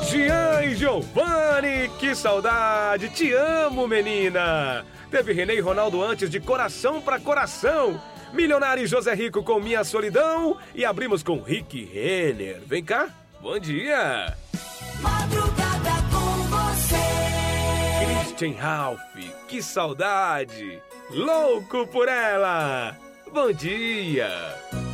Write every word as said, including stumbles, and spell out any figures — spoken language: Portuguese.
Jean e Giovanni, que saudade! Te amo, menina! Teve René e Ronaldo antes de Coração pra Coração. Milionário e José Rico com Minha Solidão. E abrimos com Rick Renner. Vem cá, bom dia! Madrugada com você. Christian Ralph, que saudade! Louco por ela! Bom dia!